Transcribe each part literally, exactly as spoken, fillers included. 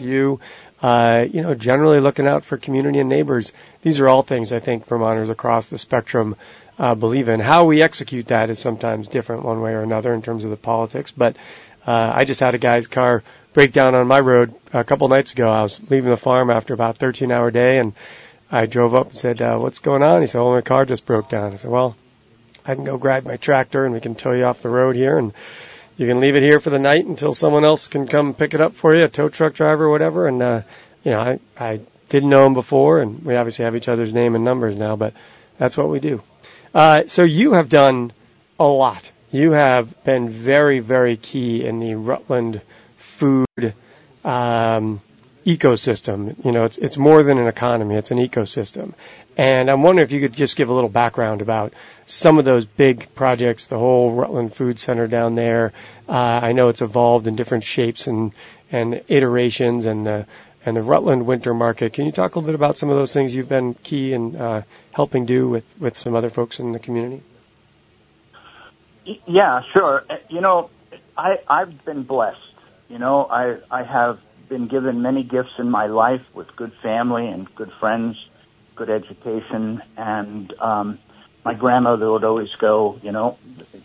to you. Uh, you know, generally looking out for community and neighbors. These are all things I think Vermonters across the spectrum uh, believe in. How we execute that is sometimes different one way or another in terms of the politics. But uh, I just had a guy's car break down on my road a couple nights ago. I was leaving the farm after about a thirteen-hour day, and I drove up and said, uh, what's going on? He said, well, my car just broke down. I said, well, I can go grab my tractor, and we can tow you off the road here, and you can leave it here for the night until someone else can come pick it up for you, a tow truck driver or whatever. And, uh, you know, I, I didn't know him before, and we obviously have each other's name and numbers now, but that's what we do. Uh, so you have done a lot. You have been very, very key in the Rutland food um, ecosystem. You know, it's it's more than an economy. It's an ecosystem. And I'm wondering if you could just give a little background about some of those big projects, the whole Rutland Food Center down there. Uh, I know it's evolved in different shapes and, and iterations, and the and the Rutland Winter Market. Can you talk a little bit about some of those things you've been key in uh, helping do with, with some other folks in the community? Yeah, sure. You know, I, I've been blessed. You know, I I have been given many gifts in my life with good family and good friends, good education, and um, my grandmother would always go, you know,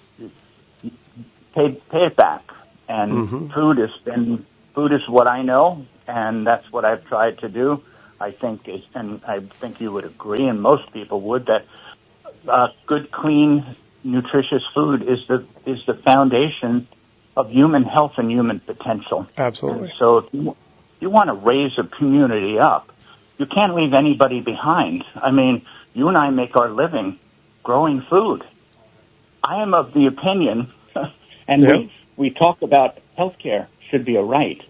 pay pay it back. And mm-hmm. food has been food is what I know, and that's what I've tried to do. I think, is, and I think you would agree, and most people would, that uh, good, clean, nutritious food is the is the foundation of human health and human potential. Absolutely. And so if you, you want to raise a community up, you can't leave anybody behind. I mean, you and I make our living growing food. I am of the opinion, and yep. we, we talk about healthcare should be a right.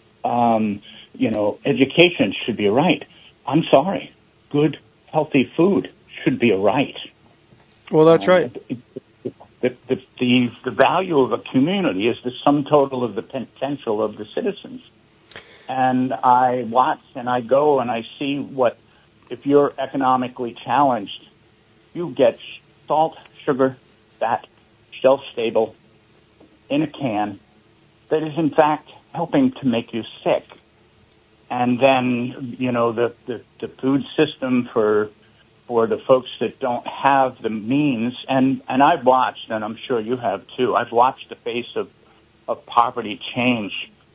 Um, you know, education should be a right. I'm sorry. Good, healthy food should be a right. Well, that's um, right. The, the, the, the value of a community is the sum total of the potential of the citizens. And I watch and I go and I see what, if you're economically challenged, you get salt, sugar, fat, shelf-stable, in a can, that is in fact helping to make you sick. And then, you know, the, the, the food system for for the folks that don't have the means, and, and I've watched, and I'm sure you have too, I've watched the face of, of poverty change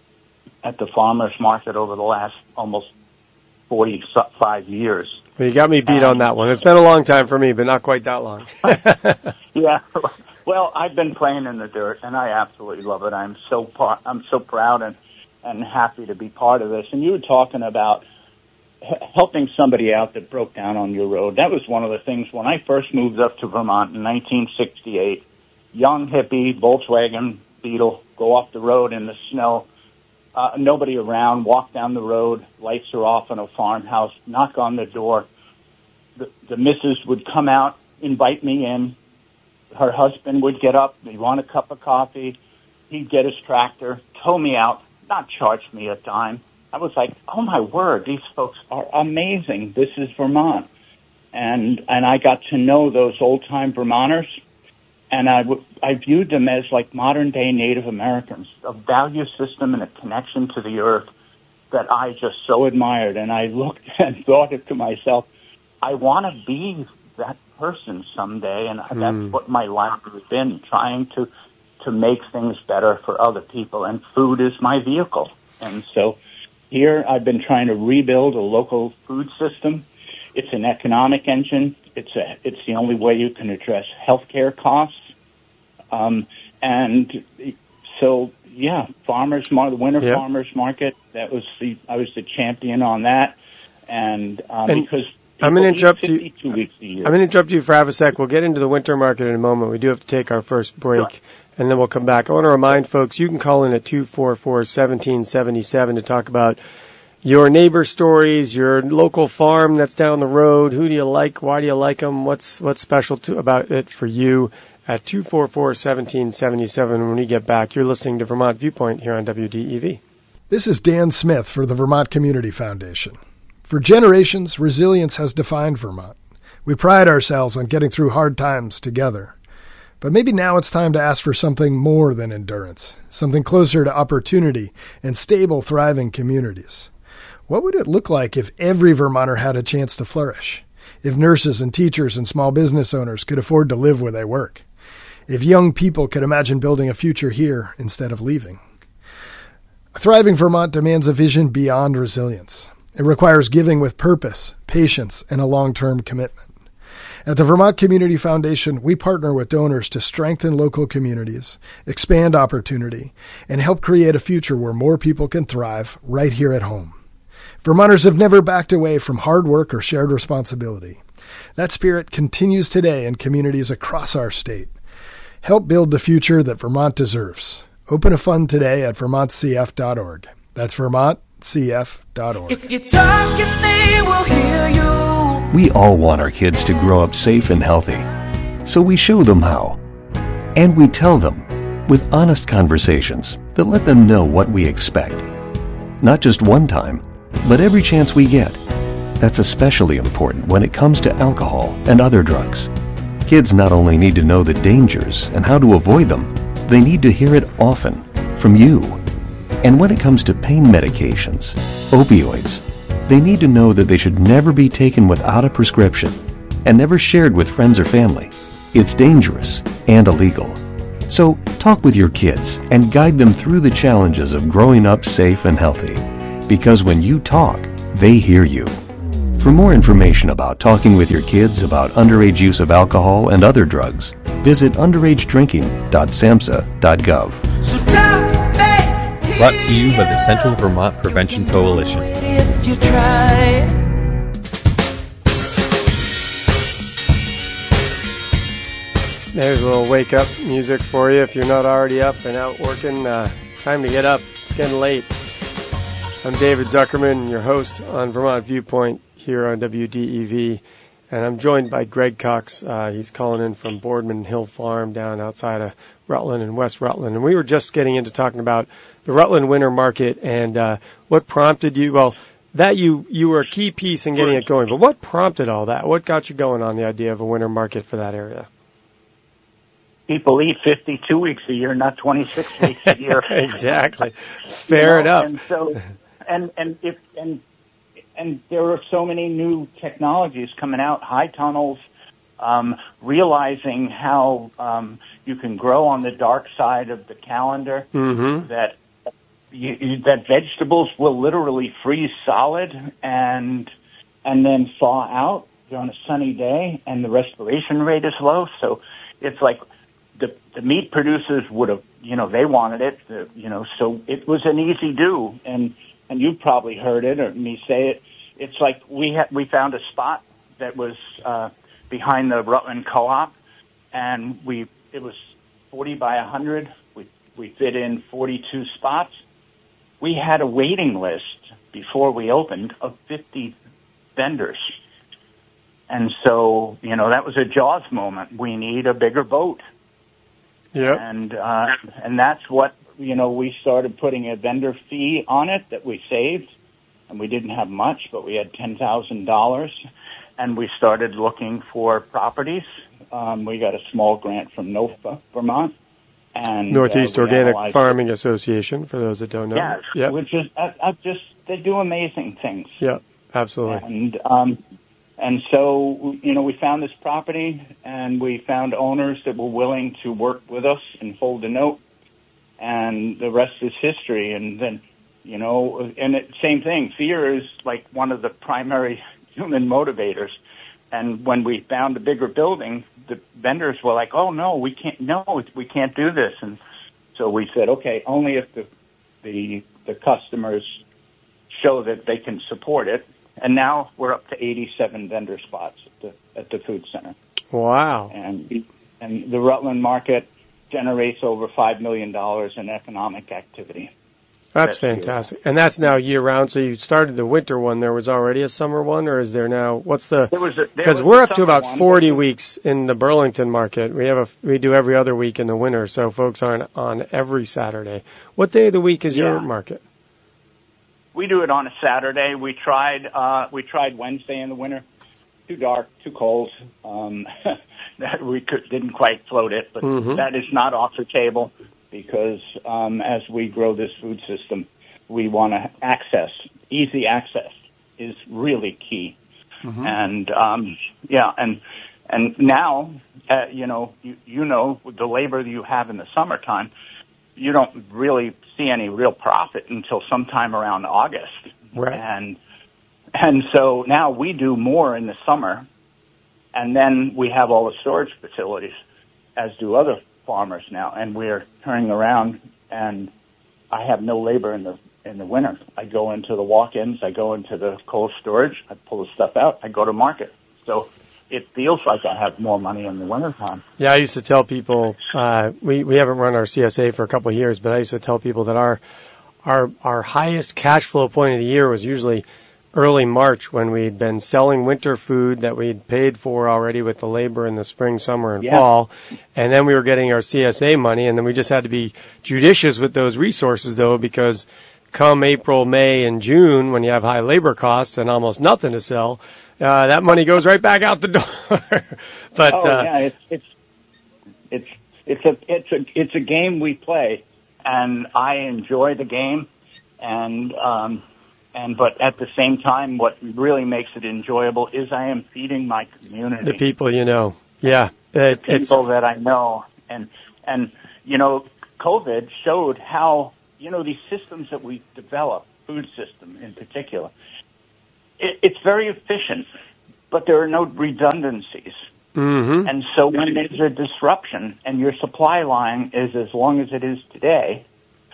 at the farmers market over the last almost forty-five years. Well, you got me beat and, on that one. It's been a long time for me, but not quite that long. Yeah. Well, I've been playing in the dirt, and I absolutely love it. I'm so par- I'm so proud and, and happy to be part of this. And you were talking about helping somebody out that broke down on your road. That was one of the things when I first moved up to Vermont in nineteen sixty-eight. Young hippie, Volkswagen Beetle, go off the road in the snow. Uh, nobody around, walk down the road, lights are off in a farmhouse, knock on the door. The, the missus would come out, invite me in. Her husband would get up, he'd want a cup of coffee. He'd get his tractor, tow me out, not charge me a dime. I was like, oh my word, these folks are amazing. This is Vermont. And and I got to know those old-time Vermonters, and I, w- I viewed them as like modern-day Native Americans, a value system and a connection to the earth that I just so admired. And I looked and thought to myself, I want to be that person someday, and mm. that's what my life has been, trying to, to make things better for other people, and food is my vehicle. And so here I've been trying to rebuild a local food system. It's an economic engine. It's a, it's the only way you can address healthcare costs. Um, and so, yeah, farmers, the Winter yep. Farmers Market, that was the, I was the champion on that. And, um, and because I'm going to interrupt you. Weeks a year. I'm going to interrupt you for half a sec. We'll get into the Winter Market in a moment. We do have to take our first break. Sure. And then we'll come back. I want to remind folks, you can call in at two four four, one seven seven seven to talk about your neighbor stories, your local farm that's down the road. Who do you like? Why do you like them? What's what's special to, about it for you? At two four four, one seven seven seven. When we get back, you're listening to Vermont Viewpoint here on W D E V. This is Dan Smith for the Vermont Community Foundation. For generations, resilience has defined Vermont. We pride ourselves on getting through hard times together. But maybe now it's time to ask for something more than endurance, something closer to opportunity and stable, thriving communities. What would it look like if every Vermonter had a chance to flourish? If nurses and teachers and small business owners could afford to live where they work? If young people could imagine building a future here instead of leaving? A thriving Vermont demands a vision beyond resilience. It requires giving with purpose, patience, and a long-term commitment. At the Vermont Community Foundation, we partner with donors to strengthen local communities, expand opportunity, and help create a future where more people can thrive right here at home. Vermonters have never backed away from hard work or shared responsibility. That spirit continues today in communities across our state. Help build the future that Vermont deserves. Open a fund today at vermont c f dot org. That's vermont c f dot org. If you talk and they will hear you. We all want our kids to grow up safe and healthy, so we show them how. And we tell them with honest conversations that let them know what we expect. Not just one time, but every chance we get. That's especially important when it comes to alcohol and other drugs. Kids not only need to know the dangers and how to avoid them, they need to hear it often from you. And when it comes to pain medications, opioids, they need to know that they should never be taken without a prescription and never shared with friends or family. It's dangerous and illegal. So talk with your kids and guide them through the challenges of growing up safe and healthy. Because when you talk, they hear you. For more information about talking with your kids about underage use of alcohol and other drugs, visit underage drinking dot samhsa dot gov. So talk, hey, Brought to you by the Central Vermont Prevention Coalition. if you try. There's a little wake-up music for you if you're not already up and out working. Uh, time to get up. It's getting late. I'm David Zuckerman, your host on Vermont Viewpoint here on W D E V, and I'm joined by Greg Cox. Uh, he's calling in from Boardman Hill Farm down outside of Rutland and West Rutland. And we were just getting into talking about the Rutland Winter Market and uh, what prompted you, well, that you, you were a key piece in getting it going, but what prompted all that? What got you going on the idea of a winter market for that area? People eat fifty-two weeks a year, not twenty-six weeks a year. Exactly. Fair You know, enough. And so, and and if and and there are so many new technologies coming out, high tunnels, um, realizing how um, you can grow on the dark side of the calendar. Mm-hmm. That you, you, that vegetables will literally freeze solid and and then thaw out on a sunny day, and the respiration rate is low. So it's like the the meat producers would have, you know, they wanted it, the, you know, so it was an easy do. And and you've probably heard it or me say it. It's like we ha- we found a spot that was uh, behind the Rutland Co-op, and we it was forty by one hundred. We we fit in forty-two spots. We had a waiting list before we opened of fifty vendors. And so, you know, that was a Jaws moment. We need a bigger boat. Yep. And uh, and that's what, you know, we started putting a vendor fee on it that we saved. And we didn't have much, but we had ten thousand dollars. And we started looking for properties. Um, we got a small grant from NOFA, Vermont. And Northeast uh, Organic Farming Association, for those that don't know. Yes, Yep. which is, I, I just, they do amazing things. Yeah, absolutely. And um, and so, you know, we found this property, and we found owners that were willing to work with us and hold a note, and the rest is history. And then, you know, and it, same thing, fear is like one of the primary human motivators. And when we found a bigger building, the vendors were like, "Oh no, we can't. No, we can't do this." And so we said, "Okay, only if the the the customers show that they can support it." And now we're up to eighty-seven vendor spots at the at the food center. Wow. And and the Rutland market generates over five million dollars in economic activity. That's That's year fantastic. And that's now year-round. So you started the winter one. There was already a summer one, or is there now? What's the? There was a- there Because was we're a up to summer about one, forty but- weeks in the Burlington market. We have a we do every other week in the winter, so folks aren't on every Saturday. What day of the week is your Yeah. market? We do it on a Saturday. We tried uh, we tried Wednesday in the winter. Too dark, too cold. Um, that we could, didn't quite float it, but Mhm. that is not off the table because um, as we grow this food system, we want to access, easy access is really key. Mhm. And, um, yeah, and and now, uh, you know, you, you know, with the labor that you have in the summertime, you don't really see any real profit until sometime around August. Right. And and so now we do more in the summer, and then we have all the storage facilities, as do other farmers now, and we're turning around, and I have no labor in the in the winter. I go into the walk-ins, I go into the cold storage, I pull the stuff out, I go to market. So it feels like I have more money in the wintertime. Yeah, I used to tell people, uh, we, we haven't run our C S A for a couple of years, but I used to tell people that our, our, our highest cash flow point of the year was usually early March when we'd been selling winter food that we'd paid for already with the labor in the spring, summer, and Yeah. fall. And then we were getting our C S A money, and then we just had to be judicious with those resources, though, because come April, May, and June, when you have high labor costs and almost nothing to sell, uh, that money goes right back out the door. But oh uh, yeah, it's it's it's it's a it's a it's a game we play, and I enjoy the game, and um, and but at the same time, what really makes it enjoyable is I am feeding my community, the people you know, yeah, it, people it's that I know, and and you know, COVID showed how you know these systems that we develop, food system in particular, it, it's very efficient, but there are no redundancies. mm-hmm. And so when there's a disruption and your supply line is as long as it is today,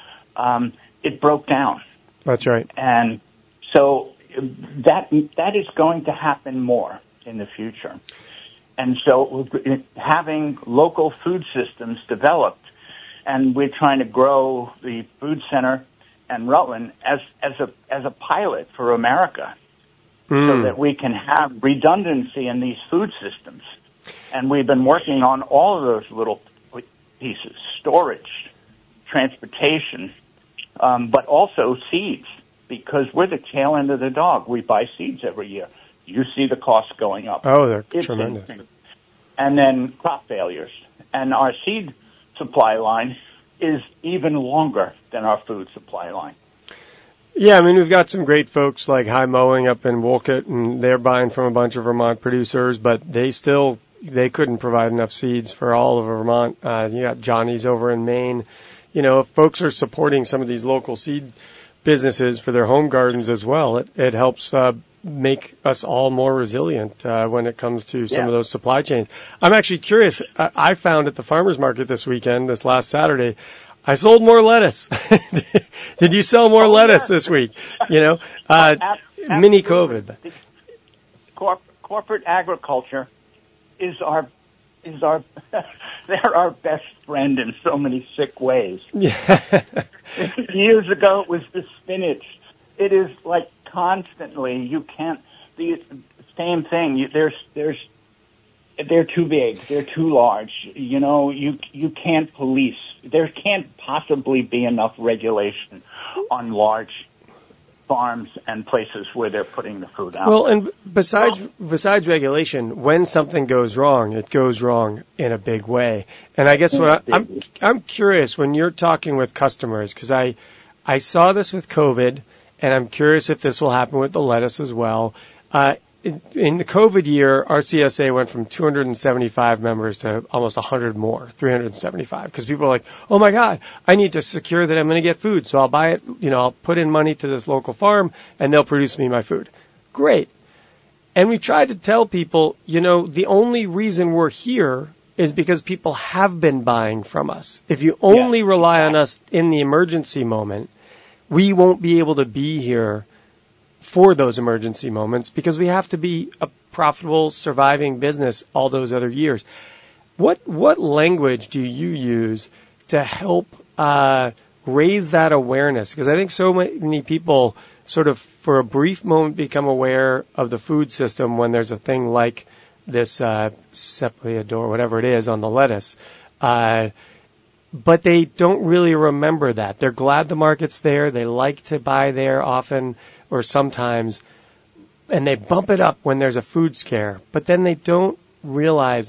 um, it broke down. That's right. And so that that is going to happen more in the future. And so having local food systems developed, and we're trying to grow the food center and Rutland as as a as a pilot for America, Mm. so that we can have redundancy in these food systems. And we've been working on all of those little pieces: storage, transportation, um, but also seeds, because we're the tail end of the dog. We buy seeds every year. You see the costs going up. Oh, they're It's tremendous. insane. And then crop failures. And our seed supply line is even longer than our food supply line. Yeah, I mean, we've got some great folks like High Mowing up in Wolcott, and they're buying from a bunch of Vermont producers, but they still, they couldn't provide enough seeds for all of Vermont. Uh, you got Johnny's over in Maine. You know, if folks are supporting some of these local seed businesses for their home gardens as well, it, it helps uh, make us all more resilient uh, when it comes to some Yeah. of those supply chains. I'm actually curious. I, I found at the farmers market this weekend, this last Saturday, I sold more lettuce. Did you sell more Oh, lettuce yeah. this week? You know, uh, Ab- mini absolutely. COVID. The Corp- corporate agriculture is our is our they're our best friend in so many sick ways. Yeah. Years ago, it was the spinach. It is like constantly. You can't. The same thing. You, there's there's they're too big. They're too large. You know, you you can't police. There can't possibly be enough regulation on large farms and places where they're putting the food out. Well, and besides besides regulation, when something goes wrong, it goes wrong in a big way. And I guess what I, I'm I'm curious when you're talking with customers, because I I saw this with COVID, and I'm curious if this will happen with the lettuce as well. Uh, in, in the COVID year, our C S A went from two hundred seventy-five members to almost one hundred more, three hundred seventy-five, because people are like, oh my God, I need to secure that I'm going to get food. So I'll buy it, you know, I'll put in money to this local farm and they'll produce me my food. Great. And we tried to tell people, you know, the only reason we're here is because people have been buying from us. If you only Yes, rely on exactly. us in the emergency moment, we won't be able to be here for those emergency moments because we have to be a profitable, surviving business all those other years. What what language do you use to help uh, raise that awareness? Because I think so many people sort of for a brief moment become aware of the food system when there's a thing like this uh, Cepliador, whatever it is, on the lettuce. Uh, but they don't really remember that. They're glad the market's there. They like to buy there often or sometimes, and they bump it up when there's a food scare. But then they don't realize that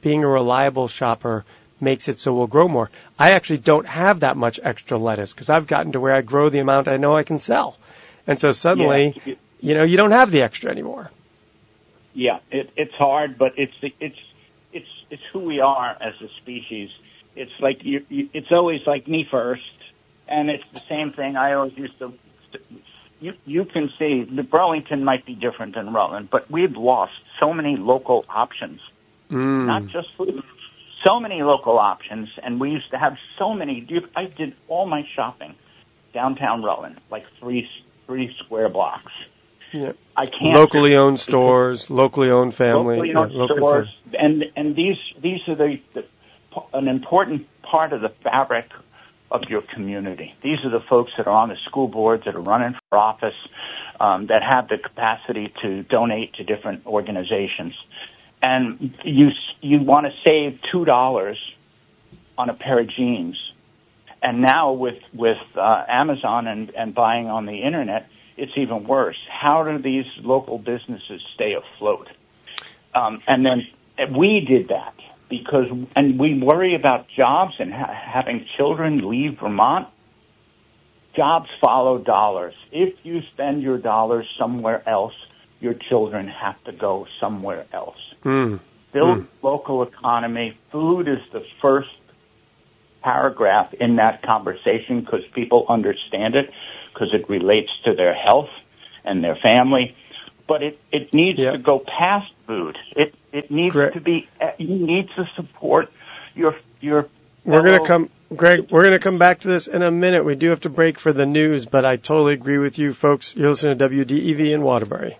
being a reliable shopper makes it so we'll grow more. I actually don't have that much extra lettuce because I've gotten to where I grow the amount I know I can sell. And so suddenly, yeah. you know, you don't have the extra anymore. Yeah, it, it's hard, but it's it's it's it's who we are as a species. It's like you, you, it's always like me first, and it's the same thing. I always used to. You you can see the Burlington might be different than Rutland, but we've lost so many local options, mm. not just food. So many local options, and we used to have so many. I did all my shopping downtown Rutland, like three three square blocks. Yeah. I can't locally owned stores, locally owned family, locally owned yeah, stores, and and these these are the, the an important part of the fabric of your community. These are the folks that are on the school boards, that are running for office, um, that have the capacity to donate to different organizations. And you you want to save two dollars on a pair of jeans, and now with with uh, Amazon and, and buying on the internet, it's even worse. How do these local businesses stay afloat? Um, and then we did that because, and we worry about jobs and ha- having children leave Vermont. Jobs follow dollars. If you spend your dollars somewhere else, your children have to go somewhere else. Mm. Build mm. local economy. Food is the first paragraph in that conversation because people understand it, because it relates to their health and their family. But it, it needs yep. to go past food. It it needs Greg. to be. You need to support your your. We're going to come, Greg. We're going to come back to this in a minute. We do have to break for the news, but I totally agree with you, folks. You're listening to W D E V in Waterbury.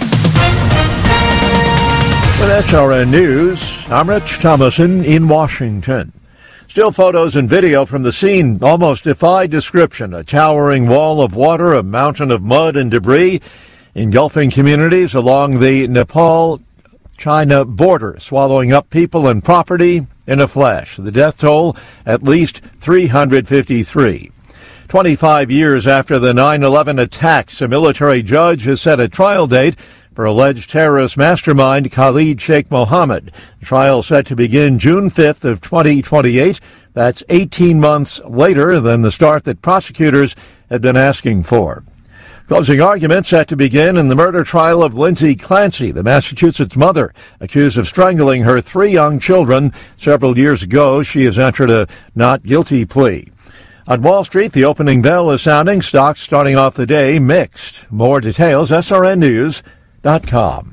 With S R N News, I'm Rich Thomason in Washington. Still photos and video from the scene almost defy description. A towering wall of water, a mountain of mud and debris, engulfing communities along the Nepal-China border, swallowing up people and property in a flash. The death toll, at least three hundred fifty-three. twenty-five years after the nine eleven attacks, a military judge has set a trial date for alleged terrorist mastermind Khalid Sheikh Mohammed. The trial set to begin June fifth of twenty twenty-eight. That's eighteen months later than the start that prosecutors had been asking for. Closing arguments set to begin in the murder trial of Lindsay Clancy, the Massachusetts mother, accused of strangling her three young children. Several years ago, she has entered a not guilty plea. On Wall Street, the opening bell is sounding. Stocks starting off the day mixed. More details, S R N News dot com.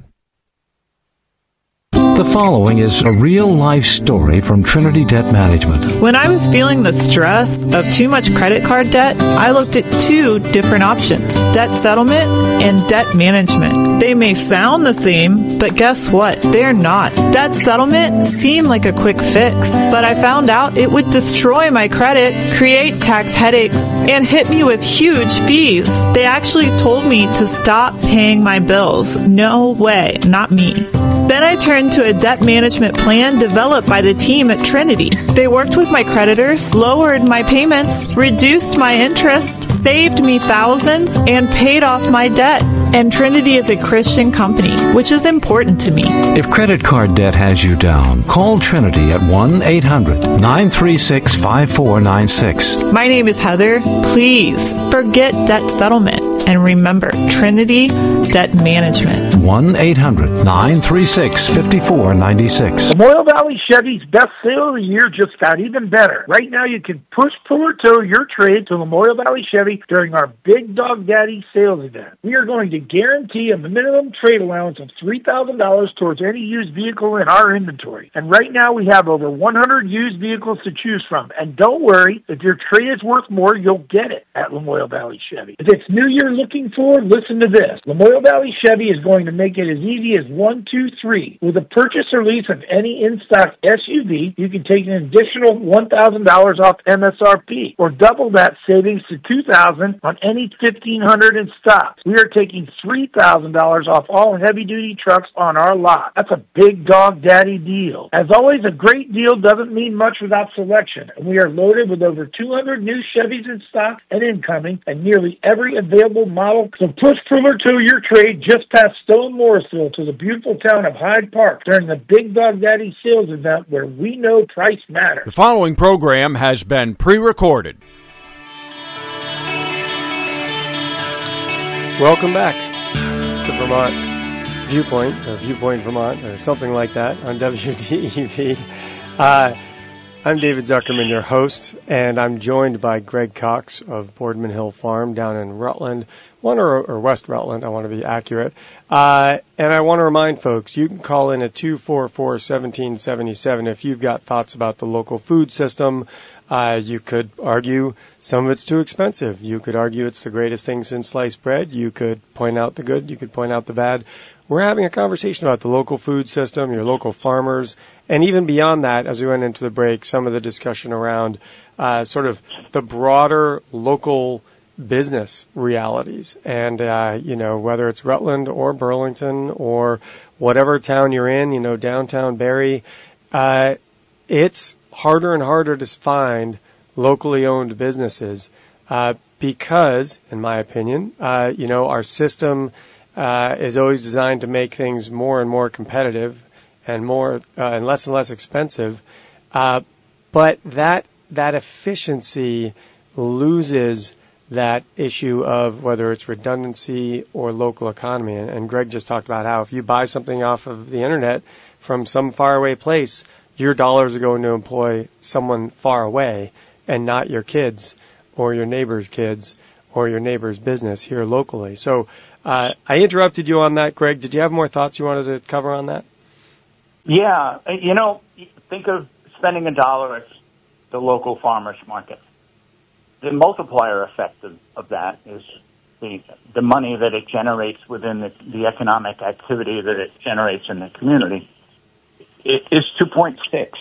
The following is a real-life story from Trinity Debt Management. When I was feeling the stress of too much credit card debt, I looked at two different options, debt settlement and debt management. They may sound the same, but guess what? They're not. Debt settlement seemed like a quick fix, but I found out it would destroy my credit, create tax headaches, and hit me with huge fees. They actually told me to stop paying my bills. No way, not me. Then I turned to a debt management plan developed by the team at Trinity. They worked with my creditors, lowered my payments, reduced my interest, saved me thousands, and paid off my debt. And Trinity is a Christian company, which is important to me. If credit card debt has you down, call Trinity at one eight hundred nine three six five four nine six. My name is Heather. Please forget debt settlement. And remember, Trinity Debt Management. one eight hundred nine three six five four nine six. Memorial Valley Chevy's best sale of the year just got even better. Right now you can push, pull, or tow your trade to Memorial Valley Chevy during our Big Dog Daddy sales event. We are going to guarantee a minimum trade allowance of three thousand dollars towards any used vehicle in our inventory. And right now we have over one hundred used vehicles to choose from. And don't worry, if your trade is worth more, you'll get it at Memorial Valley Chevy. If it's new year looking for, listen to this. Memorial Valley Chevy is going to make it as easy as one, two, three. With a purchase or lease of any in-stock S U V, you can take an additional one thousand dollars off M S R P, or double that savings to two thousand dollars on any fifteen hundred in stock. We are taking three thousand dollars off all heavy-duty trucks on our lot. That's a Big Dog Daddy deal. As always, a great deal doesn't mean much without selection, and we are loaded with over two hundred new Chevys in stock and incoming, and nearly every available model. So push, pull, or tow your trade trade just past Stone Morrisville to the beautiful town of Hyde Park during the Big Dog Daddy sales event where we know price matters. The following program has been pre-recorded. Welcome back to Vermont Viewpoint, or Viewpoint Vermont, or something like that on W D E V. Uh, I'm David Zuckerman, your host, and I'm joined by Greg Cox of Boardman Hill Farm down in Rutland, one or, or West Rutland, I want to be accurate. Uh, and I want to remind folks, you can call in at two four four, one seven seven seven if you've got thoughts about the local food system. Uh, you could argue some of it's too expensive. You could argue it's the greatest thing since sliced bread. You could point out the good. You could point out the bad. We're having a conversation about the local food system, your local farmers, and even beyond that, as we went into the break, some of the discussion around uh, sort of the broader local business realities. And, uh, you know, whether it's Rutland or Burlington or whatever town you're in, you know, downtown Barrie, uh, it's harder and harder to find locally owned businesses uh, because, in my opinion, uh, you know, our system uh, is always designed to make things more and more competitive and more uh, and less and less expensive. Uh, but that that efficiency loses that issue of whether it's redundancy or local economy. And, and Greg just talked about how if you buy something off of the internet from some faraway place, your dollars are going to employ someone far away and not your kids or your neighbor's kids or your neighbor's business here locally. So uh, I interrupted you on that, Greg. Did you have more thoughts you wanted to cover on that? Yeah, you know, think of spending a dollar at the local farmers market. The multiplier effect of, of that is the the money that it generates within the, the economic activity that it generates in the community. It is two point six.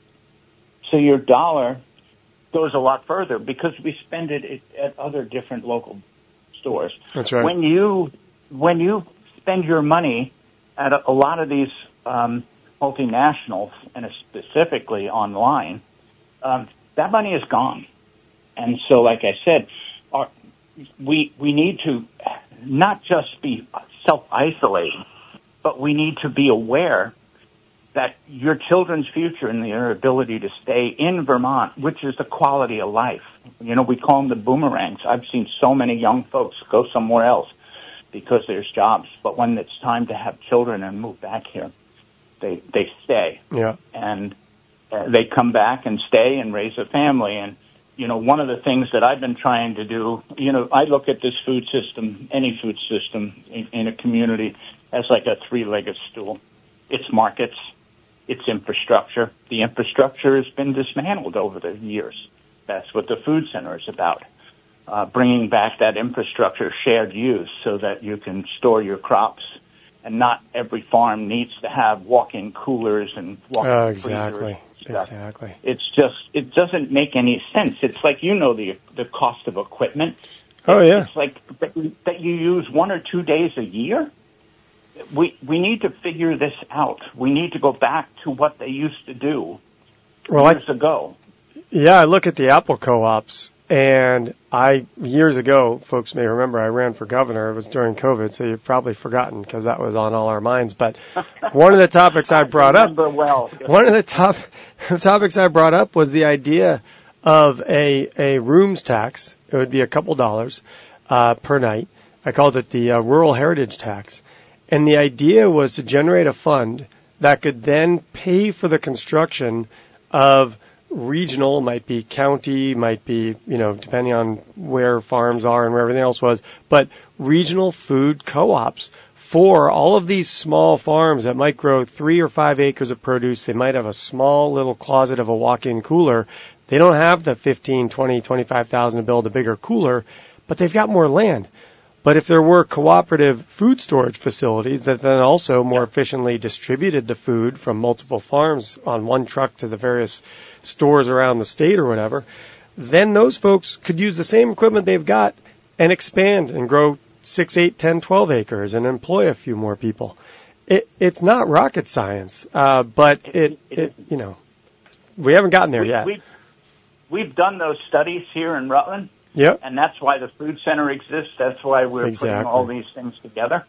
So your dollar goes a lot further because we spend it at other different local stores. That's right. When you when you spend your money at a, a lot of these um, multinationals, and specifically online, um, that money is gone. And so, like I said, our, we we need to not just be self-isolating, but we need to be aware that your children's future and their ability to stay in Vermont, which is the quality of life. You know, we call them the boomerangs. I've seen so many young folks go somewhere else because there's jobs, but when it's time to have children and move back here, they they stay. Yeah. And uh, they come back and stay and raise a family. And, you know, one of the things that I've been trying to do, you know, I look at this food system, any food system in, in a community, as like a three-legged stool. It's markets. It's infrastructure. The infrastructure has been dismantled over the years. That's what the food center is about, uh, bringing back that infrastructure, shared use, so that you can store your crops. And not every farm needs to have walk-in coolers and walk-in Oh, freezers. exactly. Exactly. It's just, it doesn't make any sense. It's like, you know, the the cost of equipment. Oh, yeah. It's like that you, that you use one or two days a year. We we need to figure this out. We need to go back to what they used to do well, years I, ago. Yeah, I look at the apple co-ops, and I, years ago, folks may remember, I ran for governor. It was during COVID, so you've probably forgotten because that was on all our minds. But one of the topics I brought I up, remember well. one of the top topics I brought up was the idea of a, a rooms tax. It would be a couple dollars uh, per night. I called it the uh, rural heritage tax. And the idea was to generate a fund that could then pay for the construction of regional, might be county, might be, you know, depending on where farms are and where everything else was, but regional food co-ops for all of these small farms that might grow three or five acres of produce. They might have a small little closet of a walk-in cooler. They don't have the fifteen, twenty, twenty-five thousand to build a bigger cooler, but they've got more land. But if there were cooperative food storage facilities that then also more efficiently distributed the food from multiple farms on one truck to the various stores around the state or whatever, then those folks could use the same equipment they've got and expand and grow six, eight, ten, twelve acres and employ a few more people. It, it's not rocket science, uh, but it, it, you know, we haven't gotten there we, yet. We've, we've done those studies here in Rutland. Yep. And that's why the food center exists. That's why we're exactly. putting all these things together.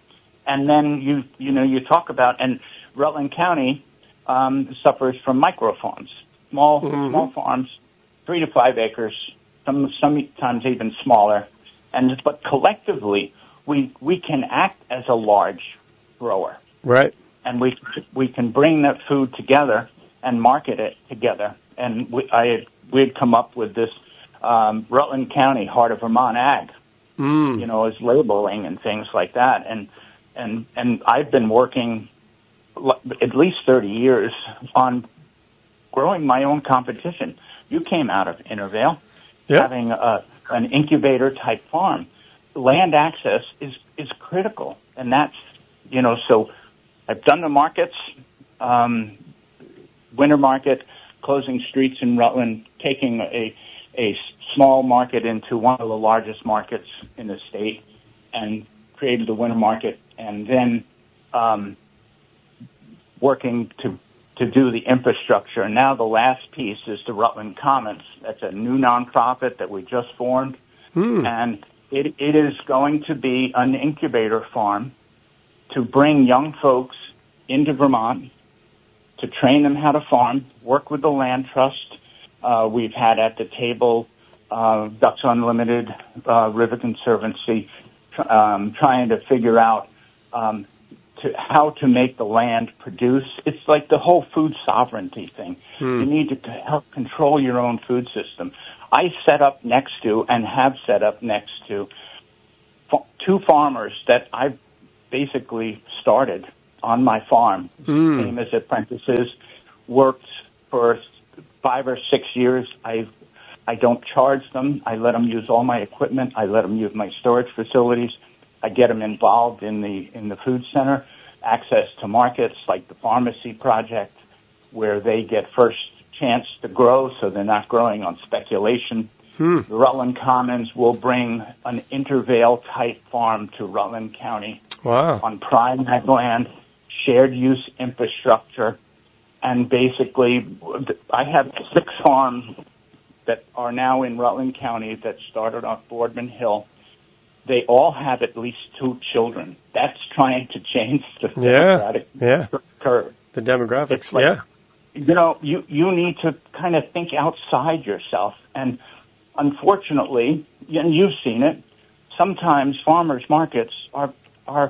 And then you, you know, you talk about, and Rutland County um, suffers from micro farms, small, mm-hmm. small farms, three to five acres, some sometimes even smaller. And but collectively, we we can act as a large grower, right? And we we can bring that food together and market it together. And we I had, we had come up with this um, Rutland County Heart of Vermont Ag, mm. you know, as labeling and things like that. And and and I've been working at least thirty years on growing my own competition. You came out of Intervale, yep. having a, an incubator type farm. Land access is is critical, and that's, you know, so I've done the markets, um, winter market, closing streets in Rutland, taking a a small market into one of the largest markets in the state, and created the winter market, and then um, working to to do the infrastructure. And now the last piece is the Rutland Commons. That's a new nonprofit that we just formed, mm. and it it is going to be an incubator farm to bring young folks into Vermont, to train them how to farm, work with the land trust. Uh, we've had at the table uh, Ducks Unlimited, uh, River Conservancy, tr- um, trying to figure out um, to how to make the land produce. It's like the whole food sovereignty thing. Hmm. You need to help control your own food system. I set up next to, and have set up next to, f- two farmers that I've basically started on my farm, mm. came as apprentices, worked for five or six years. I I don't charge them. I let them use all my equipment. I let them use my storage facilities. I get them involved in the in the food center, access to markets like the pharmacy project, where they get first chance to grow, so they're not growing on speculation. Hmm. The Rutland Commons will bring an Intervale type farm to Rutland County. Wow. On prime land, shared use infrastructure, and basically I have six farms that are now in Rutland County that started on Boardman Hill. They all have at least two children. That's trying to change the yeah. demographic yeah. curve. The demographics, It's like, yeah. You know, you, you need to kind of think outside yourself. And unfortunately, and you've seen it, sometimes farmers markets are, are,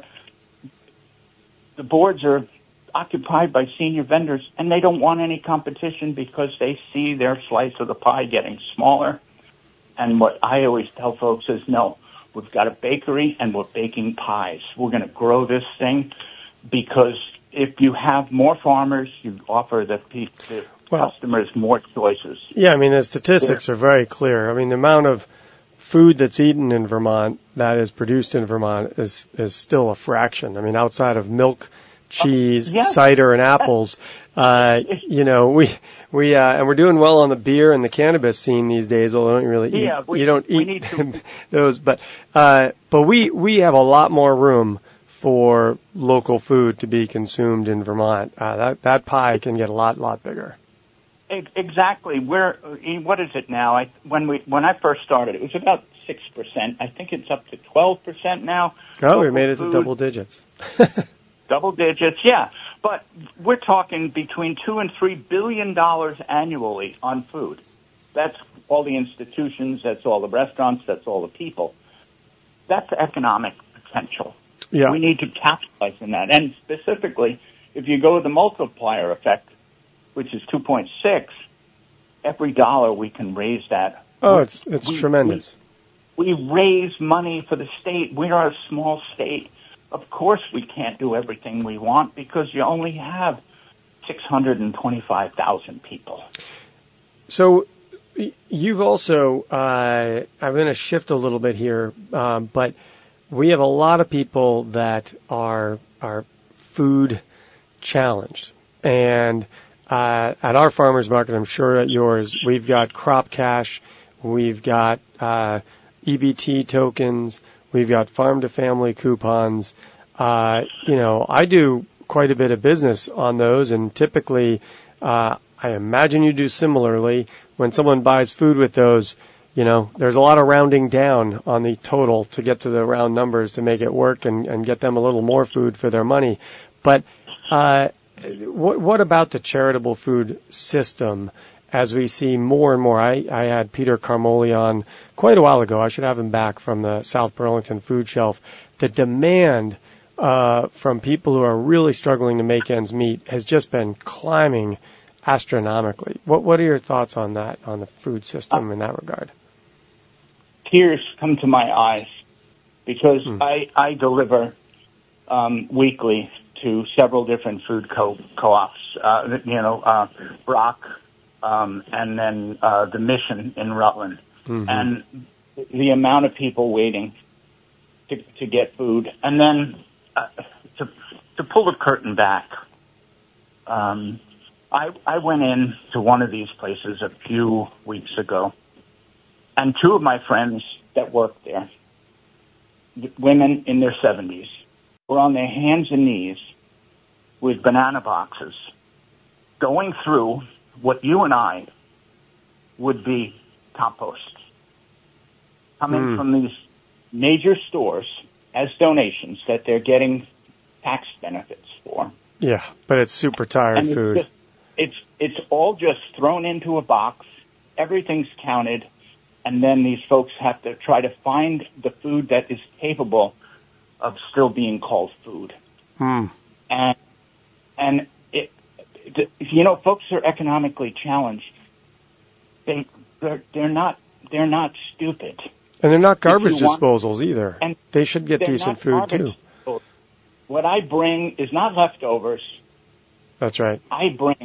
the boards are occupied by senior vendors, and they don't want any competition because they see their slice of the pie getting smaller. And what I always tell folks is, no, we've got a bakery and we're baking pies. We're going to grow this thing because if you have more farmers, you offer the, the well, customers more choices. Yeah, I mean, the statistics are very clear. I mean, the amount of food that's eaten in Vermont that is produced in Vermont is, is still a fraction. I mean, outside of milk, cheese, uh, yes. cider, and apples, uh, you know, we, we, uh, and we're doing well on the beer and the cannabis scene these days, although I don't really eat, yeah, we, you don't we eat need to... those, but, uh, but we, we have a lot more room for local food to be consumed in Vermont. Uh, that, that pie can get a lot, lot bigger. Exactly. We're, what is it now? I, when we, when I first started, it was about six percent. I think it's up to twelve percent now. Oh, we made it to double digits. Double digits, yeah. But we're talking between two and three billion dollars annually on food. That's all the institutions, that's all the restaurants, that's all the people. That's economic potential. Yeah. We need to capitalize on that. And specifically, if you go with the multiplier effect, which is two point six, every dollar we can raise that. Oh, it's it's we, tremendous. We, we raise money for the state. We are a small state. Of course we can't do everything we want because you only have six hundred twenty-five thousand people. So you've also, uh, I'm going to shift a little bit here, um, but we have a lot of people that are are food challenged. And uh, at our farmers market, I'm sure at yours, we've got crop cash, we've got uh, E B T tokens, we've got farm to family coupons. Uh, you know, I do quite a bit of business on those, and typically, uh, I imagine you do similarly. When someone buys food with those, you know, there's a lot of rounding down on the total to get to the round numbers to make it work and, and get them a little more food for their money. But uh, what, what about the charitable food system as we see more and more? I, I had Peter Carmoli on quite a while ago. I should have him back from the South Burlington Food Shelf. The demand uh, from people who are really struggling to make ends meet has just been climbing astronomically. What, what are your thoughts on that, on the food system in that regard? Tears come to my eyes because Hmm. I, I deliver um, weekly to several different food co- co-ops, uh, you know, uh, Brock, um, and then uh, the Mission in Rutland. Mm-hmm. And the amount of people waiting to, to get food. And then uh, to, to pull the curtain back, um, I, I went in to one of these places a few weeks ago, and two of my friends that worked there, women in their seventies, were on their hands and knees with banana boxes, going through what you and I would be compost, coming Mm. from these major stores as donations that they're getting tax benefits for. Yeah, but it's super tired And it's food. just- It's it's all just thrown into a box. Everything's counted, and then these folks have to try to find the food that is capable of still being called food. Hmm. And and it, it you know, folks are economically challenged. They they're they're not they're not stupid. And they're not garbage you want- disposals either. And They should get they're decent not food garbage too. disposal. What I bring is not leftovers. That's right. I bring